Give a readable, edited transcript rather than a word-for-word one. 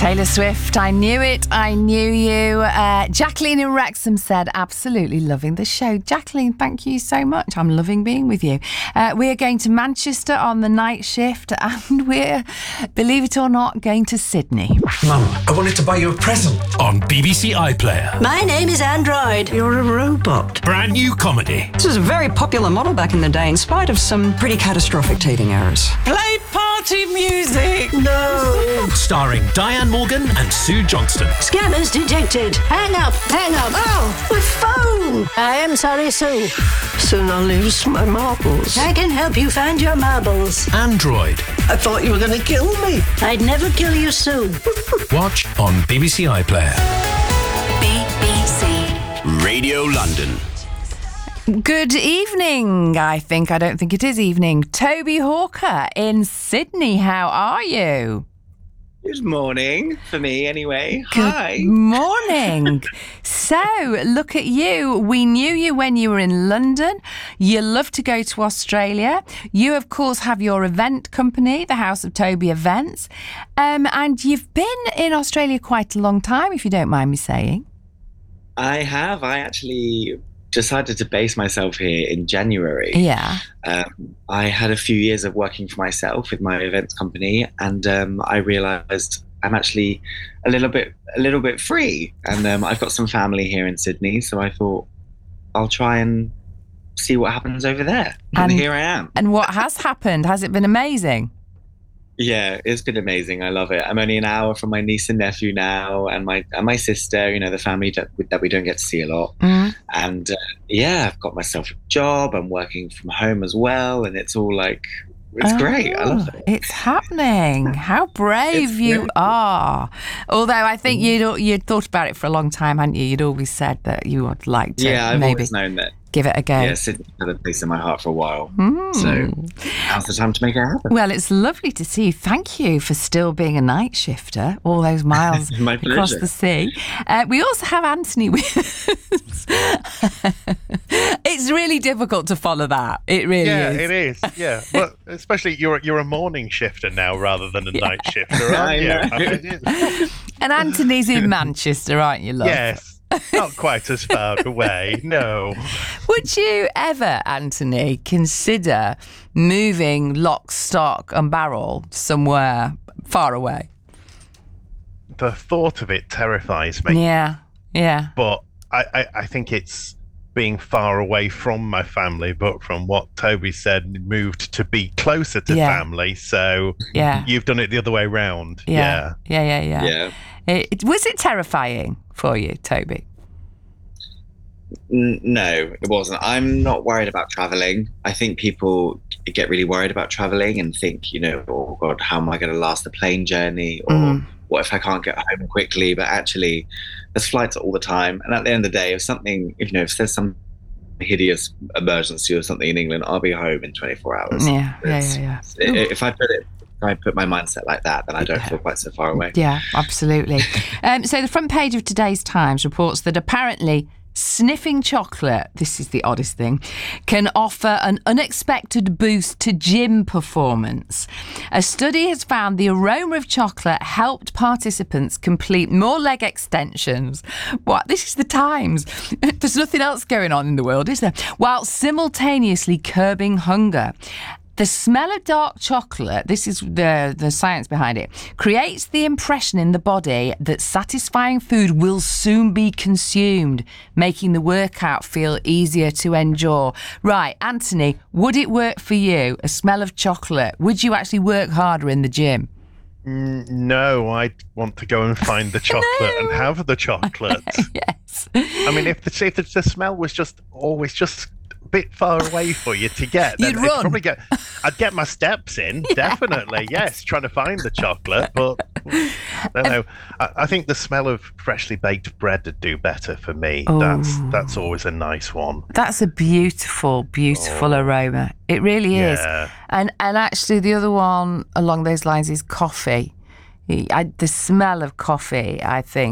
Taylor Swift, I knew it, I knew you. Jacqueline in Wrexham said, absolutely loving the show. Jacqueline, thank you so much. I'm loving being with you. We are going to Manchester on the night shift, and we're, believe it or not, going to Sydney. Mum, I wanted to buy you a present on BBC iPlayer. My name is Android. You're a robot. Brand new comedy. This was a very popular model back in the day, in spite of some pretty catastrophic teething errors. Play party music. No. Starring Diane Morgan and Sue Johnston. Scammers detected. Hang up, hang up. Oh, my phone. I am sorry, Sue. Soon I'll lose my marbles. I can help you find your marbles. Android. I thought you were going to kill me. I'd never kill you, Sue. Watch on BBC iPlayer. BBC Radio London. Good evening, I think. I don't think it is evening. Toby Hawker in Sydney, how are you? Good morning, for me anyway. Good Hi. morning. So, look at you. We knew you when you were in London. You love to go to Australia. You, of course, have your event company, the House of Toby Events. And you've been in Australia quite a long time, if you don't mind me saying. I have. I actually decided to base myself here in January. Yeah. I had a few years of working for myself with my events company, and I realised I'm actually a little bit free, and I've got some family here in Sydney, so I thought I'll try and see what happens over there. And here I am. And what has happened? Has it been amazing? Yeah, it's been amazing. I love it. I'm only an hour from my niece and nephew now, and my sister. You know, the family that we don't get to see a lot. Mm. And I've got myself a job. I'm working from home as well, and it's all like it's great. I love it. It's happening. How brave you are! Although I think you'd thought about it for a long time, hadn't you? You'd always said that you would like to. Yeah, I've maybe always known that. Give it a go. Yeah, Sydney had a place in my heart for a while. So now's the time to make it happen. Well, it's lovely to see you. Thank you for still being a night shifter, all those miles My across pleasure. the sea. We also have Anthony with us. It's really difficult to follow that. It really is. Yeah, it is. Yeah, but especially you're a morning shifter now rather than a night shifter, aren't you? I know. And Anthony's in Manchester, aren't you, love? Yes. Not quite as far away, no. Would you ever, Anthony, consider moving lock, stock and barrel somewhere far away? The thought of it terrifies me. Yeah. But I think it's being far away from my family, but from what Toby said, moved to be closer to family. So you've done it the other way round. Yeah. Yeah. Was it terrifying for you, Toby? No, it wasn't. I'm not worried about traveling. I think people get really worried about traveling and think, oh God, how am I going to last the plane journey? Or what if I can't get home quickly? But actually, there's flights all the time. And at the end of the day, if there's some hideous emergency or something in England, I'll be home in 24 hours. Yeah. If I put my mindset like that, then I don't feel quite so far away. Yeah, absolutely. So the front page of today's Times reports that apparently sniffing chocolate, this is the oddest thing, can offer an unexpected boost to gym performance. A study has found the aroma of chocolate helped participants complete more leg extensions. What? This is the Times. There's nothing else going on in the world, is there? While simultaneously curbing hunger. The smell of dark chocolate, this is the science behind it, creates the impression in the body that satisfying food will soon be consumed, making the workout feel easier to endure. Right, Anthony, would it work for you, a smell of chocolate? Would you actually work harder in the gym? No, I'd want to go and find the chocolate and have the chocolate. Yes. I mean, if the smell was just always just a bit far away for you to get, then You'd run. I'd get my steps in, definitely, yes, trying to find the chocolate, but I don't know. I think the smell of freshly baked bread would do better for me. That's always a nice one. That's a beautiful aroma. It really is. And actually the other one along those lines is coffee. The smell of coffee, I think,